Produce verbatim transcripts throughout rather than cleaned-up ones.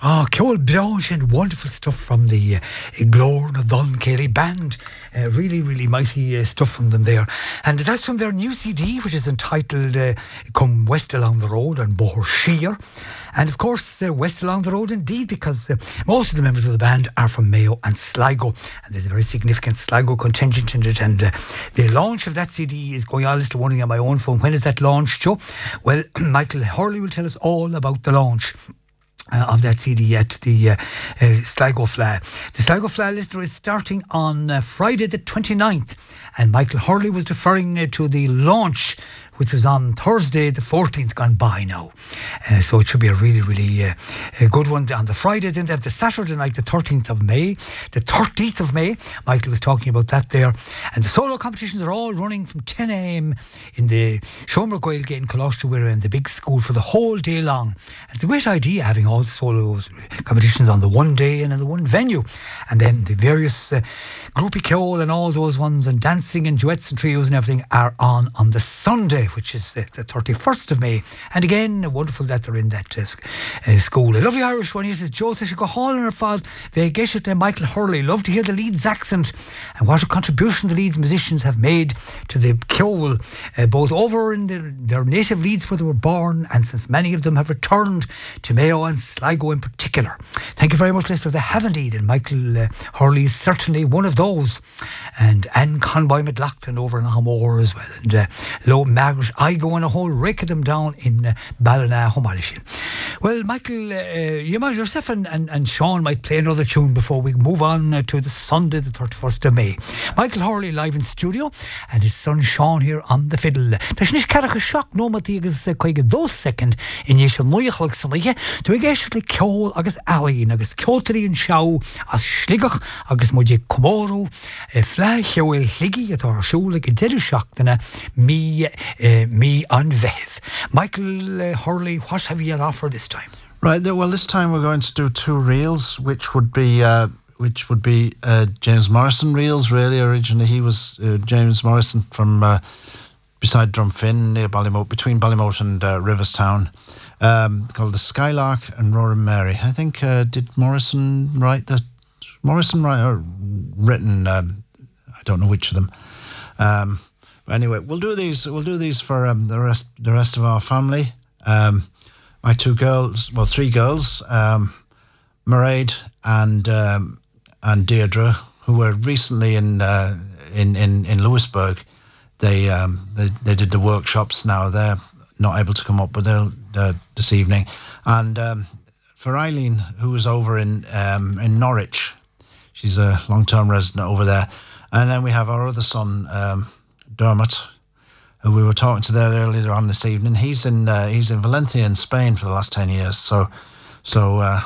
Oh, Ceol Blanche and wonderful stuff from the uh, Glórn of Dun Kelly band. Uh, really, really mighty uh, stuff from them there. And that's from their new C D, which is entitled uh, Come West Along the Road and Bohor Shear. And of course, uh, West Along the Road indeed, because uh, most of the members of the band are from Mayo and Sligo. And there's a very significant Sligo contingent in it. And uh, the launch of that C D is going on. I'll list warning on my own phone. When is that launch, Joe? Well, Michael Hurley will tell us all about the launch Uh, of that C D at the uh, uh, Sligo Fleadh. The Sligo Fleadh listener is starting on uh, Friday the twenty-ninth, and Michael Hurley was referring uh, to the launch, which was on Thursday the fourteenth, gone by now. Uh, so it should be a really, really uh, a good one on the Friday. Then they have the Saturday night, the thirteenth of May, the thirtieth of May. Michael was talking about that there. And the solo competitions are all running from ten a.m. in the Shomer Gaelgate in Colostawira in the big school for the whole day long. And it's a great idea having all the solo competitions on the one day and in the one venue. And then the various uh, groupie ceol and all those ones, and dancing and duets and trios and everything are on on the Sunday, which is uh, the thirty-first of May. And again, wonderful that they're in that uh, uh, school. A lovely Irish one here says, Joe, they should go hall in her fad. They get it to Michael Hurley. Love to hear the Leeds accent and what a contribution the Leeds musicians have made to the ceol, uh, both over in the, their native Leeds where they were born, and since many of them have returned to Mayo and Sligo in particular. Thank you very much, listener. They have indeed, and Michael uh, Hurley is certainly one of those. And Anne Conboy McLaughlin over in Hamor as well. And uh, Low Margaret I go on a whole rake of them down in uh, Ballina, Homalishin. Well, Michael, uh, you might yourself and, and, and Sean might play another tune before we move on uh, to the Sunday, the thirty-first of May. Michael Hurley live in studio, and his son Sean here on the fiddle. There's nish carach shock no matigas coig those second in yesh moyach samige. Do we get actually ceol agus alley agus ceoltry and show as schligach agus moje komoro fly ceol higi at our show like a dead shock than me me on Vev. Michael uh, Hurley, what have you offered this time? Right, well, this time we're going to do two reels, which would be uh, which would be uh, James Morrison reels. Really, originally he was uh, James Morrison from uh, beside Drumfin near Ballymote, between Ballymote and uh, Riverstown, um, called the Skylark and Roaring Mary. I think uh, did Morrison write the Morrison write or written? Um, I don't know which of them. Um, Anyway, we'll do these. We'll do these for um, the rest. The rest of our family. Um, my two girls, well, three girls, um, Mairead and um, and Deirdre, who were recently in uh, in, in in Lewisburg. They um, they they did the workshops. Now they're not able to come up, but they'll uh, this evening. And um, for Eileen, who was over in um, in Norwich, she's a long-term resident over there. And then we have our other son. Um, Dermot, who we were talking to there earlier on this evening. He's in uh, he's in Valencia in Spain for the last ten years. So, so uh,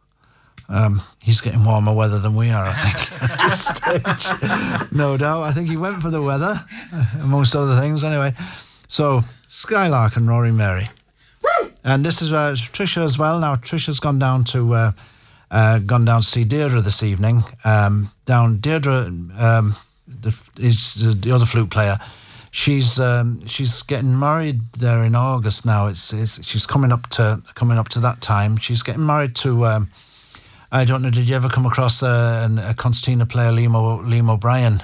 um, he's getting warmer weather than we are, I think, at this stage. No doubt. I think he went for the weather, amongst other things. Anyway, so Skylark and Roaring Mary. Woo! And this is uh, Tricia as well. Now Tricia's gone down to uh, uh, gone down to see Deirdre this evening. Um, down Deirdre. Um, The, is the other flute player. She's um, she's getting married there in August now. It's, it's she's coming up to coming up to that time. She's getting married to. Um, I don't know. Did you ever come across a, a concertina player, Liam, o, Liam O'Brien?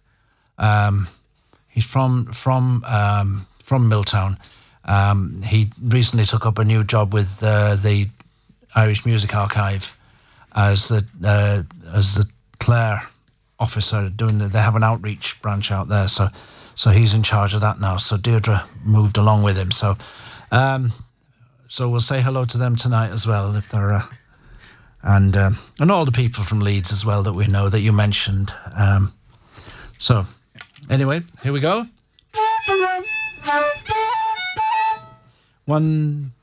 Um, he's from from um, from Milltown. Um, he recently took up a new job with uh, the Irish Music Archive as the uh, as the Clare officer doing the, they have an outreach branch out there, so so he's in charge of that now. So Deirdre moved along with him. So um, so we'll say hello to them tonight as well if they're uh, and um, and all the people from Leeds as well that we know that you mentioned. Um, so anyway, here we go. One.